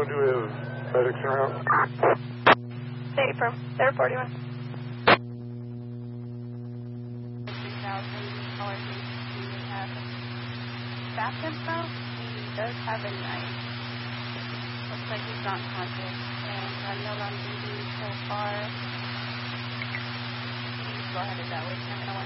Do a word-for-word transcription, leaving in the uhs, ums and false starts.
forty-one, do we have medics around? Hey, from Air forty-one. three thousand, caller three, we have back info. He does have a knife. Looks like he's not conscious. And uh, no on duty so far. Please go ahead and that way.